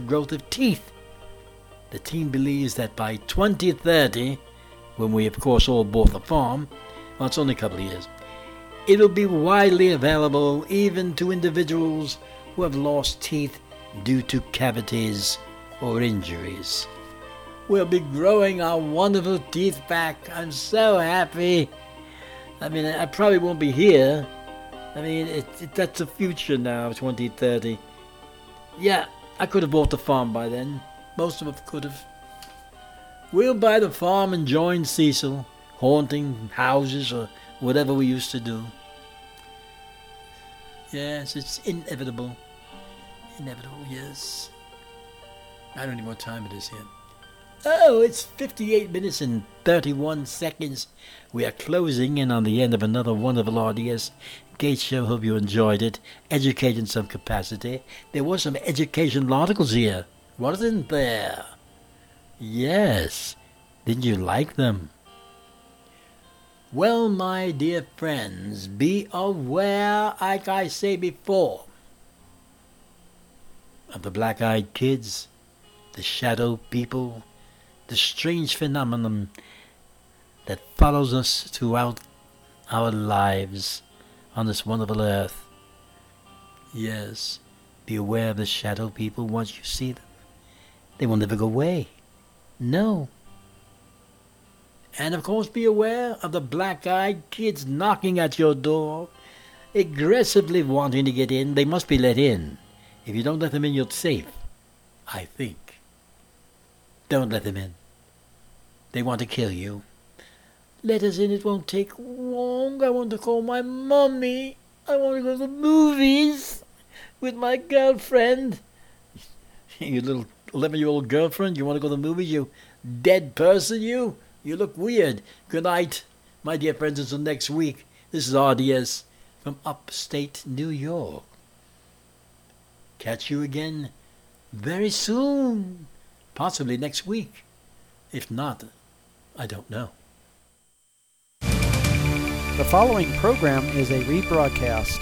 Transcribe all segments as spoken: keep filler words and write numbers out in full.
growth of teeth. The team believes that by twenty thirty, when we of course all bought the farm, well, it's only a couple of years, it'll be widely available even to individuals who have lost teeth due to cavities or injuries. We'll be growing our wonderful teeth back. I'm so happy. I mean, I probably won't be here. I mean, it, it, that's the future now, twenty thirty. Yeah, I could have bought the farm by then. Most of us could have. We'll buy the farm and join Cecil, haunting houses or whatever we used to do. Yes, it's inevitable. Inevitable, yes. I don't know what time it is here. Oh, it's fifty-eight minutes and thirty-one seconds. We are closing in on the end of another wonderful R D S Gates show. Hope you enjoyed it. Educate in some capacity. There were some educational articles here, wasn't there? Yes. Did you like them? Well, my dear friends, be aware, like I say before, of the black-eyed kids, the shadow people, the strange phenomenon that follows us throughout our lives on this wonderful earth. Yes, be aware of the shadow people once you see them. They will never go away. No. And of course be aware of the black-eyed kids knocking at your door, aggressively wanting to get in. They must be let in. If you don't let them in, you're safe, I think. Don't let them in. They want to kill you. Let us in, it won't take long. I want to call my mommy. I want to go to the movies with my girlfriend. You little eleven-year-old girlfriend, you want to go to the movies, you dead person, you? You look weird. Good night, my dear friends, until next week. This is R D S from upstate New York. Catch you again very soon. Possibly next week. If not, I don't know. The following program is a rebroadcast.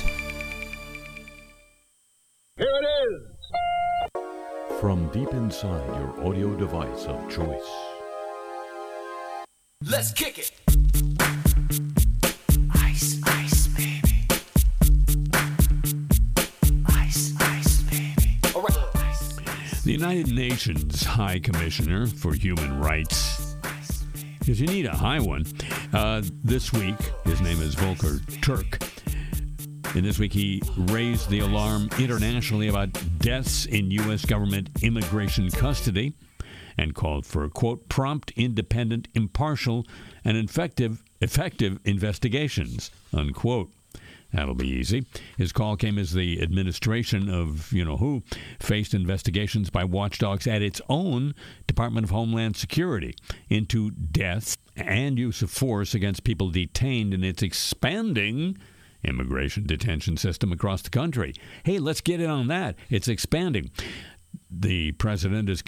Here it is! From deep inside your audio device of choice. Let's kick it! Ice, ice, baby. Ice, ice, baby. All right. The United Nations High Commissioner for Human Rights, because you need a high one, uh, this week, his name is Volker Turk, and this week he raised the alarm internationally about deaths in U S government immigration custody and called for, quote, prompt, independent, impartial, and effective, effective investigations, unquote. That'll be easy. His call came as the administration of you-know-who faced investigations by watchdogs at its own Department of Homeland Security into deaths and use of force against people detained in its expanding immigration detention system across the country. Hey, let's get in on that. It's expanding. The president is...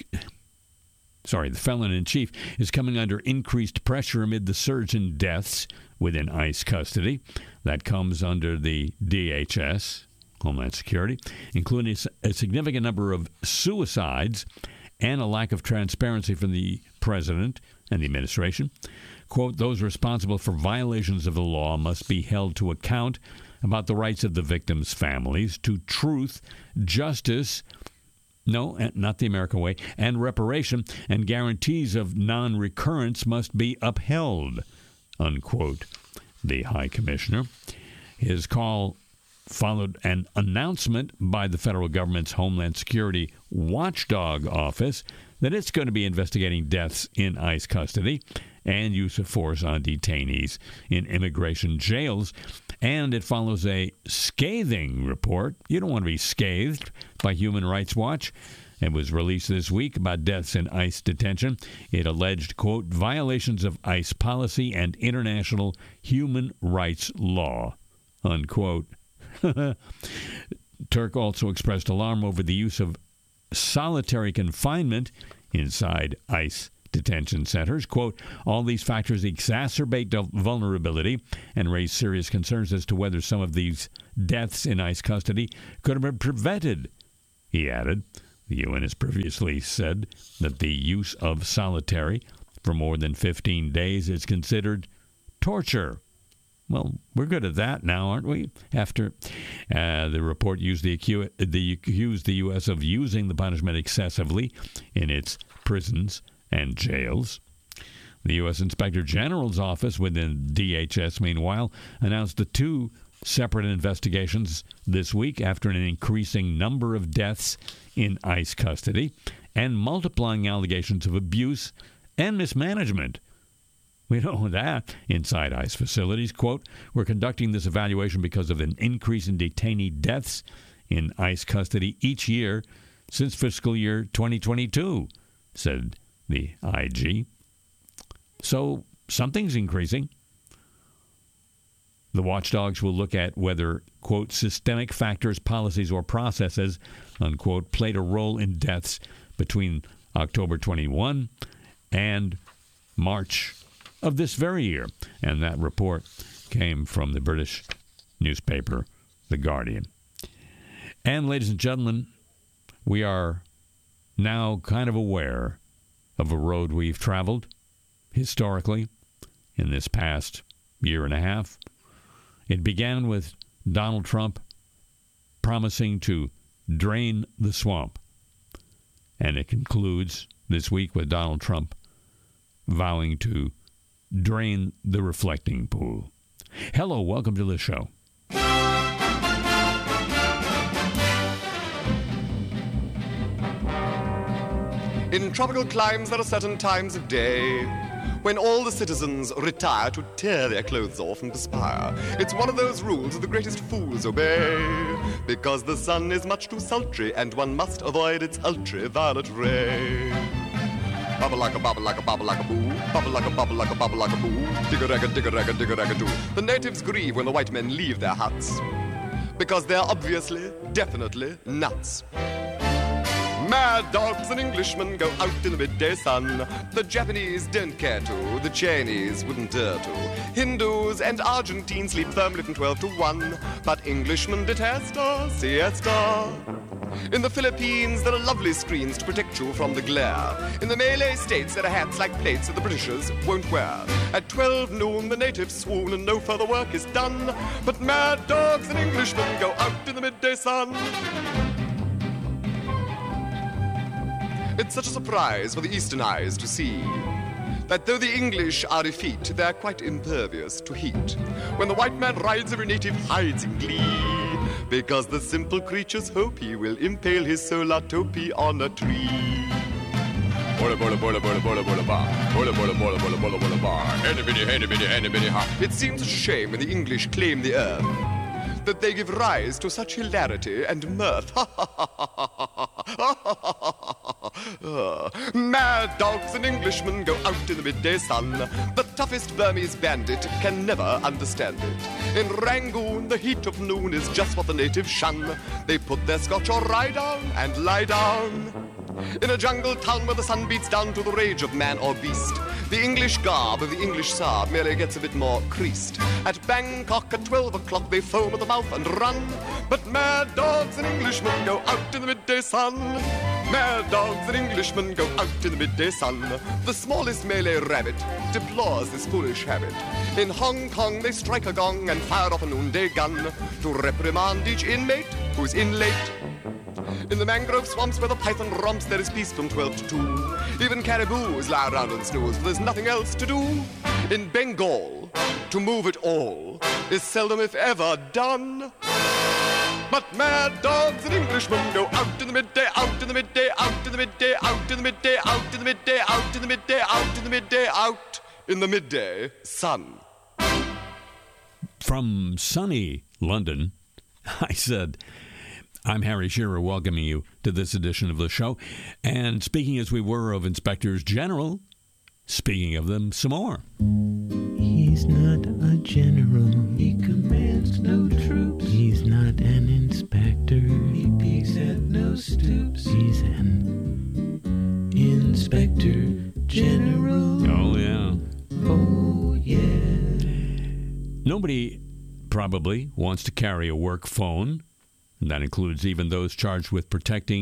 Sorry, the felon-in-chief is coming under increased pressure amid the surge in deaths within ICE custody. That comes under the D H S, Homeland Security, including a significant number of suicides and a lack of transparency from the president and the administration. Quote, those responsible for violations of the law must be held to account about the rights of the victims' families to truth, justice, no, not the American way, and reparation, and guarantees of non-recurrence must be upheld, unquote, the High Commissioner. His call followed an announcement by the federal government's Homeland Security Watchdog Office that it's going to be investigating deaths in ICE custody and use of force on detainees in immigration jails. And it follows a scathing report. You don't want to be scathed by Human Rights Watch. It was released this week about deaths in ICE detention. It alleged, quote, violations of ICE policy and international human rights law, unquote. Turk also expressed alarm over the use of solitary confinement inside ICE detention centers. Quote, all these factors exacerbate vulnerability and raise serious concerns as to whether some of these deaths in ICE custody could have been prevented, he added. The U N has previously said that the use of solitary for more than fifteen days is considered torture. Well, we're good at that now, aren't we? After uh, the report used the, acu- the accused the U S of using the punishment excessively in its prisons and jails. The U S Inspector General's office within D H S, meanwhile, announced the two separate investigations this week after an increasing number of deaths in ICE custody and multiplying allegations of abuse and mismanagement. We know that inside ICE facilities. Quote, we're conducting this evaluation because of an increase in detainee deaths in ICE custody each year since fiscal year twenty twenty-two, said the I G. So something's increasing. The watchdogs will look at whether, quote, systemic factors, policies, or processes, unquote, played a role in deaths between October twenty-first and March of this very year. And that report came from the British newspaper, The Guardian. And, ladies and gentlemen, we are now kind of aware of a road we've traveled historically in this past year and a half. It began with Donald Trump promising to drain the swamp. And it concludes this week with Donald Trump vowing to drain the reflecting pool. Hello, welcome to the show. In tropical climes, there are certain times of day when all the citizens retire to tear their clothes off and perspire. It's one of those rules that the greatest fools obey, because the sun is much too sultry and one must avoid its ultraviolet ray. Bubble like a bubble like a bubble like a boo. Bubble like a bubble like a bubble like a boo. Digga-ragga, digga-ragga, digga-ragga do. The natives grieve when the white men leave their huts, because they're obviously, definitely nuts. Mad dogs and Englishmen go out in the midday sun. The Japanese don't care to, the Chinese wouldn't dare to. Hindus and Argentines sleep firmly from twelve to one, but Englishmen detest a siesta. In the Philippines, there are lovely screens to protect you from the glare. In the Malay states, there are hats like plates that the Britishers won't wear. At twelve noon, the natives swoon and no further work is done. But mad dogs and Englishmen go out in the midday sun. It's such a surprise for the Eastern eyes to see that though the English are effete, they're quite impervious to heat. When the white man rides, every native hides in glee, because the simple creatures hope he will impale his solar topi on a tree. Bola bola bola bola bola bola ba. Bola bola bola bola bola bola ba. Henny bitty, henny bitty, henny bitty ha. It seems a shame when the English claim the earth that they give rise to such hilarity and mirth. uh, mad dogs and Englishmen go out in the midday sun. The toughest Burmese bandit can never understand it. In Rangoon, the heat of noon is just what the natives shun. They put their scotch or rye down and lie down. In a jungle town where the sun beats down to the rage of man or beast, the English garb of the English Saab merely gets a bit more creased. At Bangkok at twelve o'clock they foam at the mouth and run, but mad dogs and Englishmen go out in the midday sun. Mad dogs and Englishmen go out in the midday sun. The smallest Malay rabbit deplores this foolish habit. In Hong Kong they strike a gong and fire off a noonday gun to reprimand each inmate who's in late. In the mangrove swamps where the python romps, there is peace from twelve to two. Even caribous lie around and snooze, for there's nothing else to do. In Bengal, to move it all is seldom if ever done. But mad dogs and Englishmen go out in the midday, out in the midday, out in the midday, out in the midday, out in the midday, out in the midday, out in the midday, out in the midday sun. From sunny London, I said, I'm Harry Shearer welcoming you to this edition of the show. And speaking as we were of inspectors general, speaking of them some more. He's not a general. He commands no troops. He's not an inspector. He peeks at no stoops. He's an inspector general. Oh, yeah. Oh, yeah. Nobody probably wants to carry a work phone. And that includes even those charged with protecting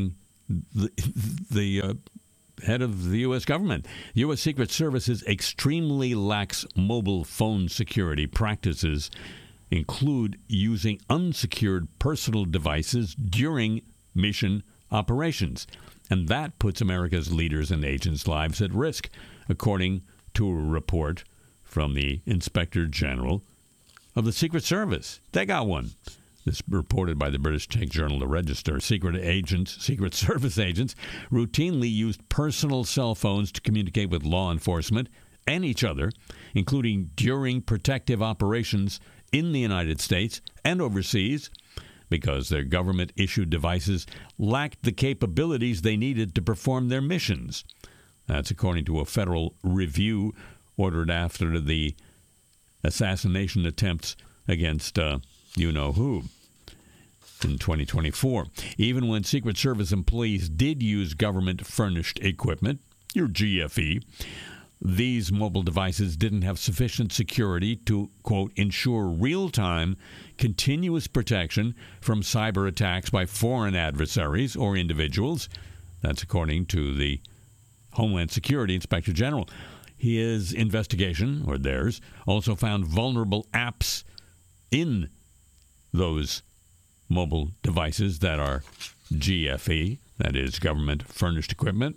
the, the uh, head of the U S government. U S Secret Service's extremely lax mobile phone security practices include using unsecured personal devices during mission operations. And that puts America's leaders and agents' lives at risk, according to a report from the Inspector General of the Secret Service. They got one. This reported by the British tech journal The Register. Secret agents, Secret Service agents, routinely used personal cell phones to communicate with law enforcement and each other, including during protective operations in the United States and overseas, because their government-issued devices lacked the capabilities they needed to perform their missions. That's according to a federal review ordered after the assassination attempts against uh, you-know-who in twenty twenty-four. Even when Secret Service employees did use government-furnished equipment, your G F E, these mobile devices didn't have sufficient security to, quote, ensure real-time, continuous protection from cyber attacks by foreign adversaries or individuals. That's according to the Homeland Security Inspector General. His investigation, or theirs, also found vulnerable apps in those mobile devices that are G F E, that is government-furnished equipment.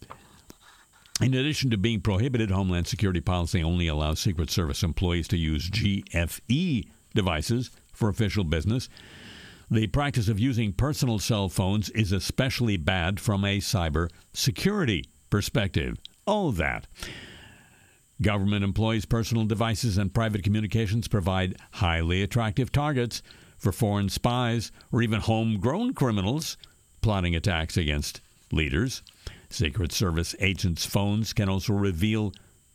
In addition to being prohibited, Homeland Security policy only allows Secret Service employees to use G F E devices for official business. The practice of using personal cell phones is especially bad from a cyber security perspective. Oh, that. Government employees' personal devices and private communications provide highly attractive targets for foreign spies or even homegrown criminals plotting attacks against leaders. Secret Service agents' phones can also reveal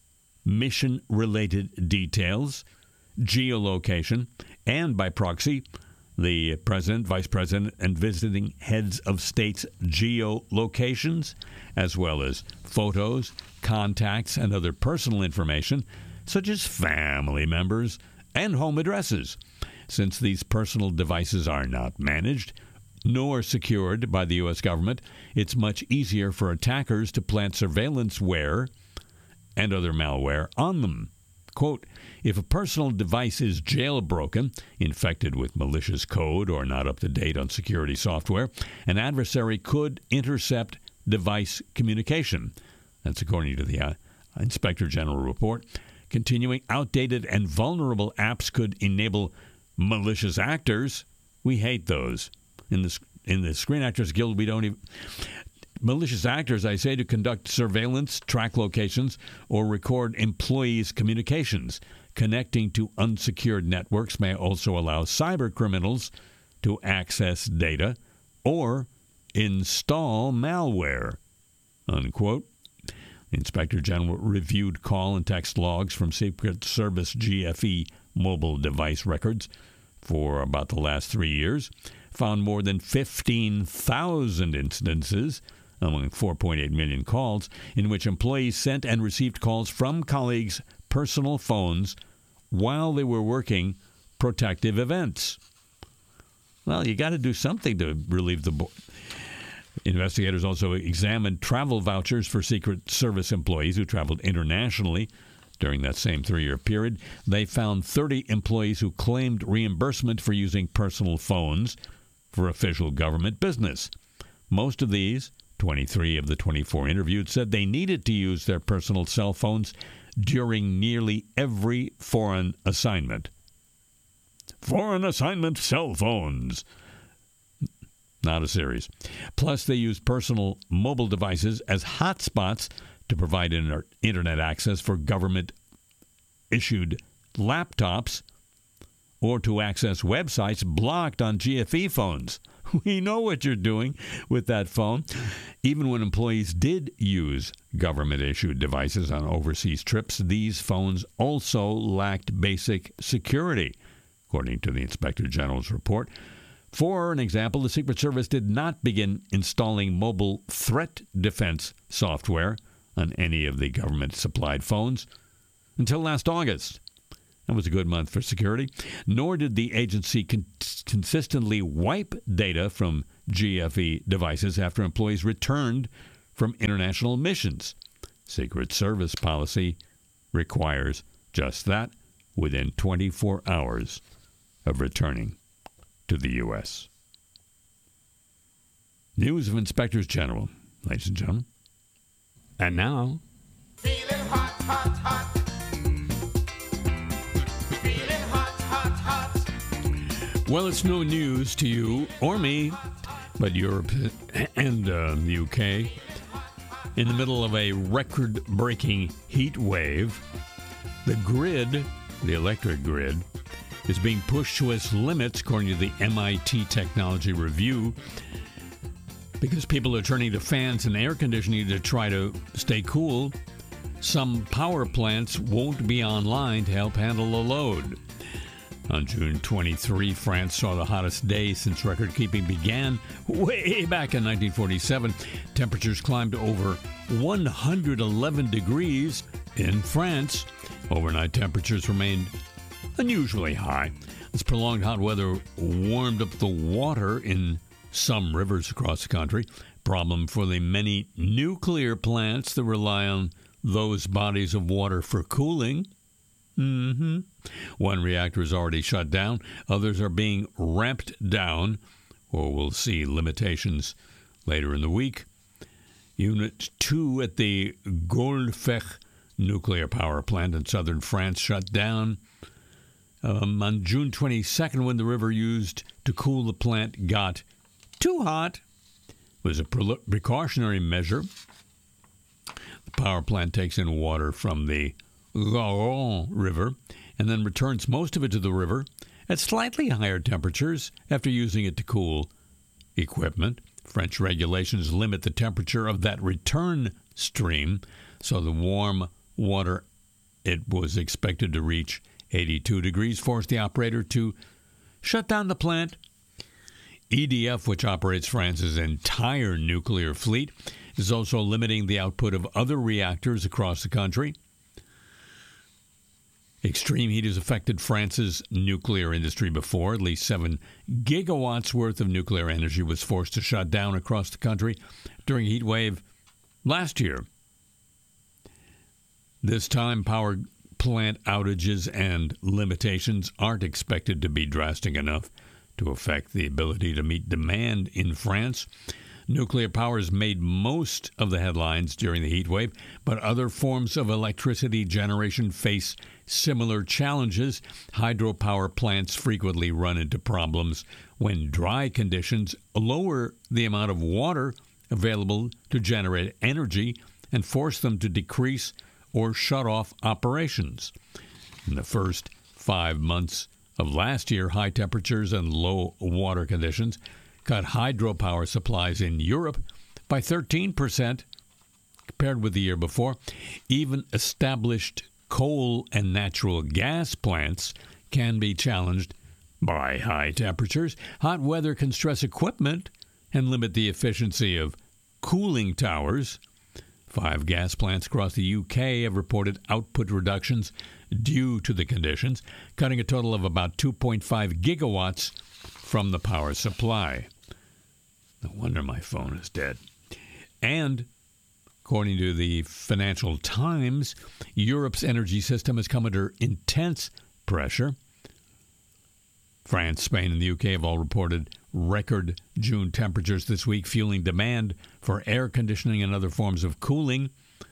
mission-related details, geolocation, and by proxy, the president, vice president, and visiting heads of states' geolocations, as well as photos, contacts, and other personal information, such as family members and home addresses. Since these personal devices are not managed nor secured by the U S government, it's much easier for attackers to plant surveillanceware and other malware on them. Quote, if a personal device is jailbroken, infected with malicious code, or not up to date on security software, an adversary could intercept device communication. That's according to the uh, Inspector General report. Continuing, outdated and vulnerable apps could enable malicious actors. We hate those. In the, in the Screen Actors Guild, we don't even... Malicious actors, I say, to conduct surveillance, track locations, or record employees' communications. Connecting to unsecured networks may also allow cyber criminals to access data or install malware, unquote. The Inspector General reviewed call and text logs from Secret Service G F E mobile device records for about the last three years, found more than fifteen thousand instances among four point eight million calls in which employees sent and received calls from colleagues' personal phones while they were working protective events. Well, you got to do something to relieve the board. Investigators also examined travel vouchers for Secret Service employees who traveled internationally during that same three-year period. They found thirty employees who claimed reimbursement for using personal phones for official government business. Most of these, twenty-three of the twenty-four interviewed, said they needed to use their personal cell phones during nearly every foreign assignment. Foreign assignment cell phones. Not a series. Plus, they use personal mobile devices as hotspots to provide inter- internet access for government-issued laptops or to access websites blocked on G F E phones. We know what you're doing with that phone. Even when employees did use government-issued devices on overseas trips, these phones also lacked basic security, according to the Inspector General's report. For an example, the Secret Service did not begin installing mobile threat defense software on any of the government-supplied phones until last August. That was a good month for security. Nor did the agency con- consistently wipe data from G F E devices after employees returned from international missions. Secret Service policy requires just that within twenty-four hours of returning to the U S. News of Inspectors General, ladies and gentlemen. And now... Feeling hot, hot, hot. Feeling hot, hot, hot. Well, it's no news to you or me, but Europe and uh, the U K, in the middle of a record-breaking heat wave, the grid, the electric grid, is being pushed to its limits, according to the M I T Technology Review, because people are turning to fans and air conditioning to try to stay cool. Some power plants won't be online to help handle the load. On June twenty-third, France saw the hottest day since record-keeping began way back in nineteen forty-seven. Temperatures climbed to over one hundred eleven degrees in France. Overnight temperatures remained unusually high. This prolonged hot weather warmed up the water in some rivers across the country. Problem for the many nuclear plants that rely on those bodies of water for cooling. Mm-hmm. One reactor is already shut down. Others are being ramped down, or we'll see limitations later in the week. Unit two at the Golfech nuclear power plant in southern France shut down um, on June twenty-second when the river used to cool the plant got too hot. It was a pre- precautionary measure. The power plant takes in water from the Garonne River and then returns most of it to the river at slightly higher temperatures after using it to cool equipment. French regulations limit the temperature of that return stream, so the warm water it was expected to reach eighty-two degrees forced the operator to shut down the plant. E D F, which operates France's entire nuclear fleet, is also limiting the output of other reactors across the country. Extreme heat has affected France's nuclear industry before. At least seven gigawatts worth of nuclear energy was forced to shut down across the country during a heat wave last year. This time, power plant outages and limitations aren't expected to be drastic enough to affect the ability to meet demand in France. Nuclear power has made most of the headlines during the heat wave, but other forms of electricity generation face similar challenges. Hydropower plants frequently run into problems when dry conditions lower the amount of water available to generate energy and force them to decrease or shut off operations. In the first five months of last year, high temperatures and low water conditions cut hydropower supplies in Europe by thirteen percent compared with the year before. Even established coal and natural gas plants can be challenged by high temperatures. Hot weather can stress equipment and limit the efficiency of cooling towers. Five gas plants across the U K have reported output reductions due to the conditions, cutting a total of about two point five gigawatts from the power supply. No wonder my phone is dead. And, according to the Financial Times, Europe's energy system has come under intense pressure. France, Spain, and the U K have all reported record June temperatures this week, fueling demand for air conditioning and other forms of cooling,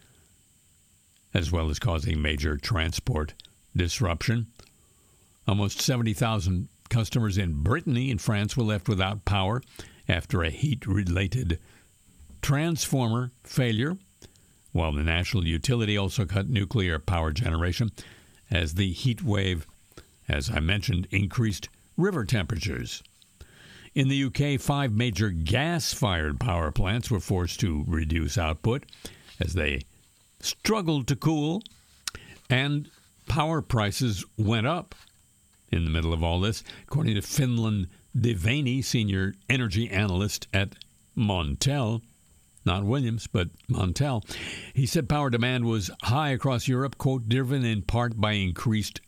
as well as causing major transport disruption. Almost seventy thousand customers in Brittany and France were left without power after a heat-related transformer failure, while the national utility also cut nuclear power generation as the heat wave, as I mentioned, increased river temperatures. In the U K, five major gas-fired power plants were forced to reduce output as they struggled to cool, and power prices went up in the middle of all this, according to Finland Devani, senior energy analyst at Montel, not Williams, but Montel. He said power demand was high across Europe, quote, driven in part by increased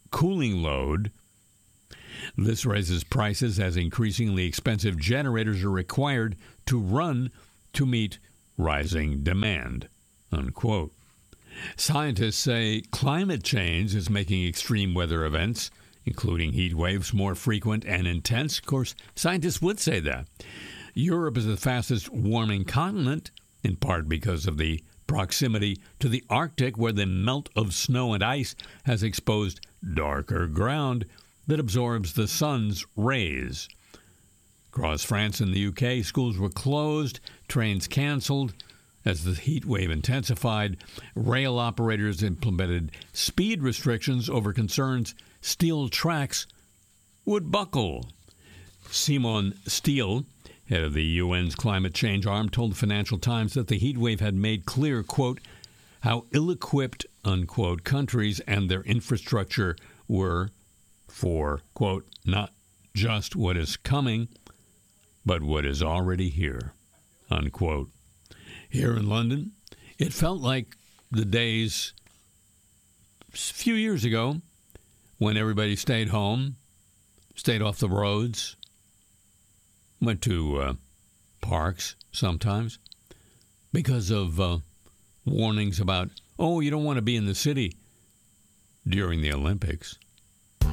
cooling load. This raises prices as increasingly expensive generators are required to run to meet rising demand, unquote. Scientists say climate change is making extreme weather events, including heat waves, more frequent and intense. Of course, scientists would say that. Europe is the fastest warming continent, in part because of the proximity to the Arctic, where the melt of snow and ice has exposed darker ground that absorbs the sun's rays. Across France and the U K, schools were closed, trains canceled. As the heat wave intensified, rail operators implemented speed restrictions over concerns steel tracks would buckle. Simon Steele, head of the U N's climate change arm, told the Financial Times that the heat wave had made clear, quote, how ill-equipped, unquote, countries and their infrastructure were for, quote, not just what is coming, but what is already here, unquote. Here in London, it felt like the days a few years ago when everybody stayed home, stayed off the roads, went to uh, parks sometimes because of uh, warnings about, oh, you don't want to be in the city during the Olympics.